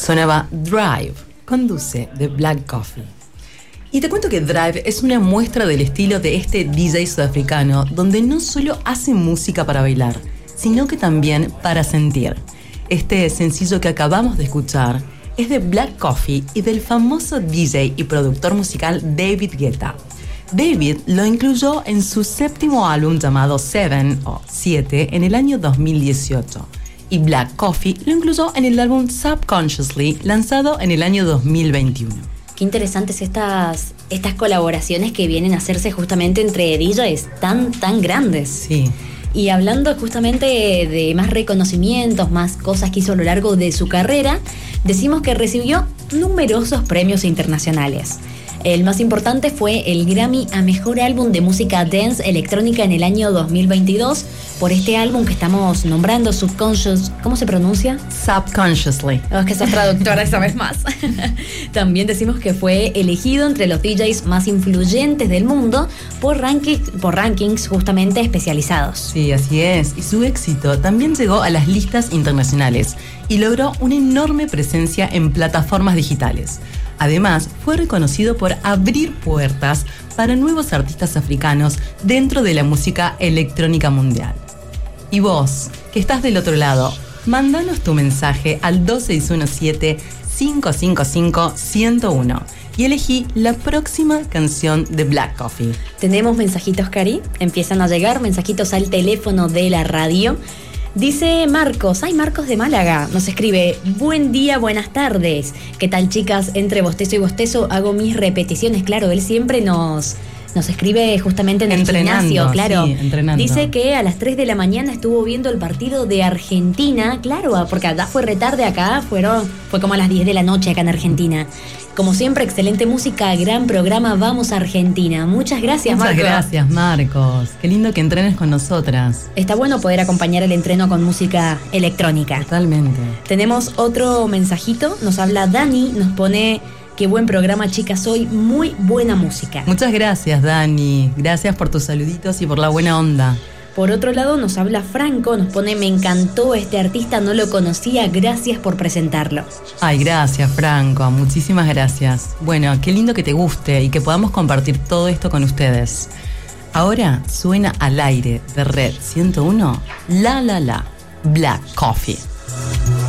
Sonaba Drive, Conduce, de Black Coffee. Y te cuento que Drive es una muestra del estilo de este DJ sudafricano, donde no solo hace música para bailar, sino que también para sentir. Este sencillo que acabamos de escuchar es de Black Coffee y del famoso DJ y productor musical David Guetta. David lo incluyó en su séptimo álbum llamado Seven o 7 en el año 2018 y Black Coffee lo incluyó en el álbum Subconsciously lanzado en el año 2021. Qué interesantes estas colaboraciones que vienen a hacerse justamente entre DJs tan grandes. Sí. Y hablando justamente de más reconocimientos, más cosas que hizo a lo largo de su carrera, decimos que recibió numerosos premios internacionales. El más importante fue el Grammy a Mejor Álbum de Música Dance Electrónica en el año 2022 por este álbum que estamos nombrando, Subconscious. ¿Cómo se pronuncia? Subconsciously. Oh, es que sos traductora esta vez más. También decimos que fue elegido entre los DJs más influyentes del mundo por rankings justamente especializados. Sí, así es. Y su éxito también llegó a las listas internacionales y logró una enorme presencia en plataformas digitales. Además, fue reconocido por abrir puertas para nuevos artistas africanos dentro de la música electrónica mundial. Y vos, que estás del otro lado, mándanos tu mensaje al 2617-555-101 y elegí la próxima canción de Black Coffee. Tenemos mensajitos, Cari. Empiezan a llegar mensajitos al teléfono de la radio. Dice Marcos de Málaga, nos escribe: buen día, buenas tardes. ¿Qué tal, chicas? Entre bostezo y bostezo hago mis repeticiones. Claro, él siempre nos escribe justamente en el gimnasio, claro. Sí, entrenando. Dice que a las 3 de la mañana estuvo viendo el partido de Argentina, claro, porque allá fue retarde, acá fue como a las 10 de la noche acá en Argentina. Como siempre, excelente música, gran programa, vamos a Argentina. Muchas gracias, Marcos. Muchas gracias, Marcos. Qué lindo que entrenes con nosotras. Está bueno poder acompañar el entreno con música electrónica. Totalmente. Tenemos otro mensajito, nos habla Dani, nos pone: qué buen programa, chicas, hoy muy buena música. Muchas gracias, Dani. Gracias por tus saluditos y por la buena onda. Por otro lado, nos habla Franco, nos pone: me encantó este artista, no lo conocía, gracias por presentarlo. Ay, gracias, Franco, muchísimas gracias. Bueno, qué lindo que te guste y que podamos compartir todo esto con ustedes. Ahora suena al aire de Red 101, La La La, Black Coffee.